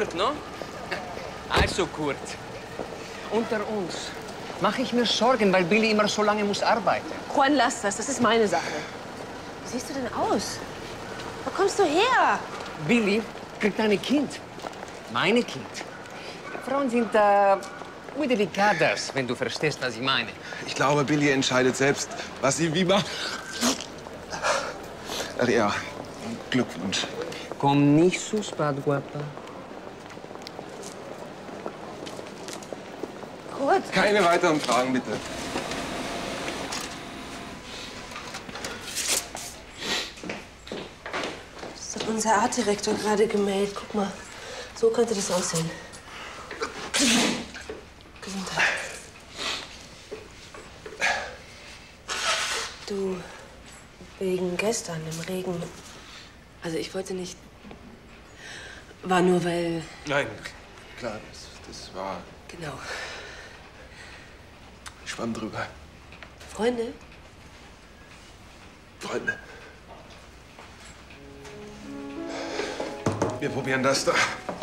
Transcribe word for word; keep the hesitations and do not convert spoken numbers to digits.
Kurt, no? Also, Kurt, unter uns mache ich mir Sorgen, weil Billy immer so lange muss arbeiten. Juan, lass das. Das ist meine Sache. Wie siehst du denn aus? Wo kommst du her? Billy kriegt ein Kind. Meine Kind. Frauen sind äh, muy delicadas, wenn du verstehst, was ich meine. Ich glaube, Billy entscheidet selbst, was sie wie macht. Ach ja, Glückwunsch. Komm nicht so spät, Guapa. Kurt. Keine weiteren Fragen, bitte. Das hat unser Artdirektor gerade gemeldet. Guck mal, so könnte das aussehen. Gesundheit. Du, wegen gestern im Regen. Also ich wollte nicht... War nur, weil... Nein, klar, das, das war... Genau. Ich schwamm drüber. Freunde? Freunde. Wir probieren das da.